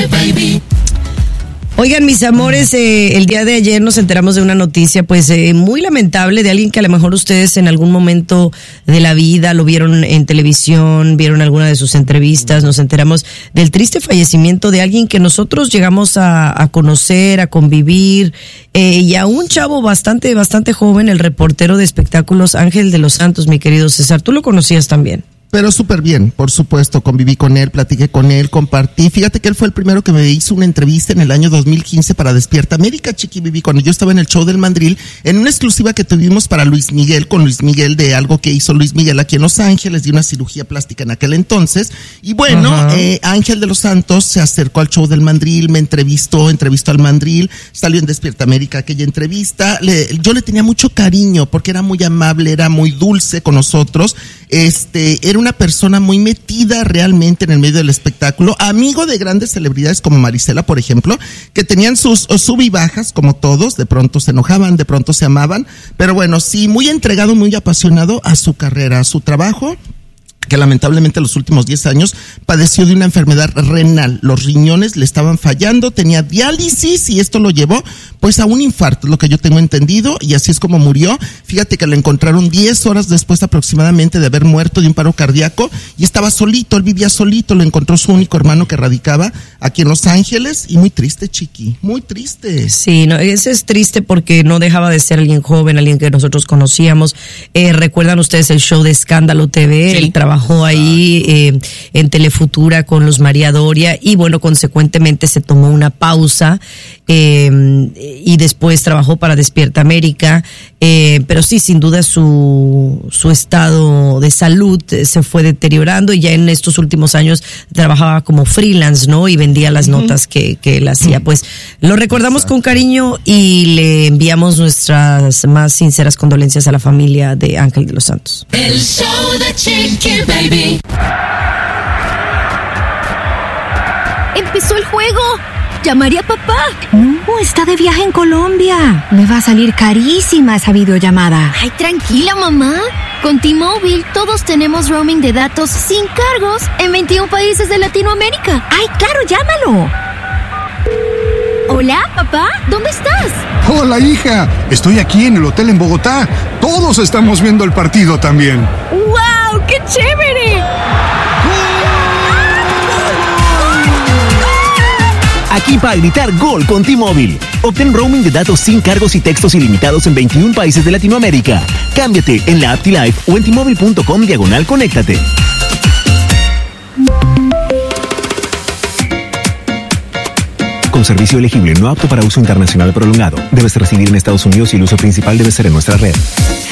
baby. Oigan, mis amores, el día de ayer nos enteramos de una noticia, pues muy lamentable, de alguien que a lo mejor ustedes en algún momento de la vida lo vieron en televisión, vieron alguna de sus entrevistas. Nos enteramos del triste fallecimiento de alguien que nosotros llegamos a conocer, a convivir, y a un chavo bastante joven, el reportero de espectáculos Ángel de los Santos, mi querido César. ¿Tú lo conocías también? Pero súper bien, por supuesto, conviví con él, platiqué con él, compartí. Fíjate que él fue el primero que me hizo una entrevista en el año 2015 para Despierta América, Chiqui Bibi, cuando yo estaba en el show del Mandril, en una exclusiva que tuvimos para Luis Miguel, con Luis Miguel, de algo que hizo Luis Miguel aquí en Los Ángeles, de una cirugía plástica en aquel entonces. Y bueno, Ángel de los Santos se acercó al show del Mandril, me entrevistó al Mandril, salió en Despierta América aquella entrevista. Yo le tenía mucho cariño porque era muy amable, era muy dulce con nosotros. Era una persona muy metida realmente en el medio del espectáculo, amigo de grandes celebridades como Marisela, por ejemplo, que tenían sus sub y bajas como todos, de pronto se enojaban, de pronto se amaban, pero bueno, sí, muy entregado, muy apasionado a su carrera, a su trabajo, que lamentablemente en los últimos 10 años padeció de una enfermedad renal. Los riñones le estaban fallando, tenía diálisis y esto lo llevó pues a un infarto, lo que yo tengo entendido, y así es como murió. Fíjate que lo encontraron 10 horas después aproximadamente de haber muerto de un paro cardíaco y estaba solito, él vivía solito, lo encontró su único hermano que radicaba aquí en Los Ángeles y muy triste, Chiqui, muy triste. Sí, no, ese es triste porque no dejaba de ser alguien joven, alguien que nosotros conocíamos. ¿Recuerdan ustedes el show de Escándalo TV? Sí. Él trabajó ahí en Telefutura con los María Doria y bueno, consecuentemente se tomó una pausa y después trabajó para Despierta América, pero sí, sin duda su estado de salud se fue deteriorando y ya en estos últimos años trabajaba como freelance, ¿no? Y vendía las notas que él hacía. Pues lo recordamos con cariño y le enviamos nuestras más sinceras condolencias a la familia de Ángel de los Santos. El show de Chiqui Baby. ¡Empezó el juego! ¿Llamaré a papá? No, está de viaje en Colombia. Me va a salir carísima esa videollamada. Ay, tranquila, mamá. Con T-Mobile todos tenemos roaming de datos sin cargos en 21 países de Latinoamérica. ¡Ay, claro, llámalo! Hola, papá, ¿dónde estás? Hola, hija. Estoy aquí en el hotel en Bogotá. Todos estamos viendo el partido también. ¡Wow! ¡Qué chévere! Aquí para gritar gol con T-Mobile. Obtén roaming de datos sin cargos y textos ilimitados en 21 países de Latinoamérica. Cámbiate en la app T-Life o en T-Mobile.com/conéctate. Con servicio elegible no apto para uso internacional prolongado. Debes residir en Estados Unidos y el uso principal debe ser en nuestra red.